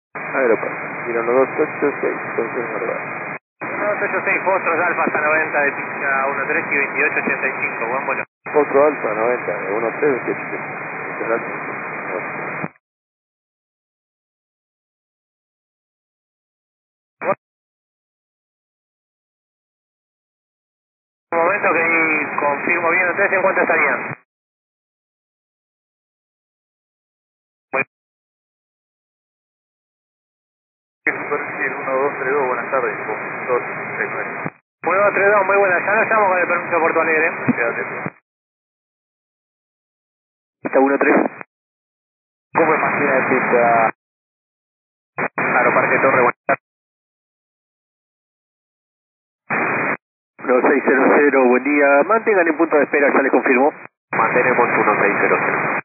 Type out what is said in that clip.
Aeropuerto. Giro 1286, confirmo lugar. 1286, Fostros Alfa hasta 90 de pista 13 y 2885, buen vuelo. Otro alfa 90, 1328. Un momento que ahí confirmo bien, ¿ustedes en cuánto estarían? Superficie 1232, buenas tardes, con 269. 1232, muy buenas, ya nos llamo con el permiso de Porto Alegre. Quédate. Pista 13. ¿Cómo imagina de pista? Aeroparque Torre, buenas tardes. 1600, buen día. Mantengan en punto de espera, ya les confirmo. Mantenemos 1600.